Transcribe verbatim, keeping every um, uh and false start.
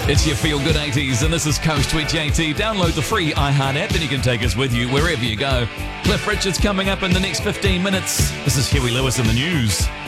It's your Feel Good eighties, and this is Coast with J T. Download the free iHeart app, and you can take us with you wherever you go. Cliff Richard's coming up in the next fifteen minutes. This is Huey Lewis in the news.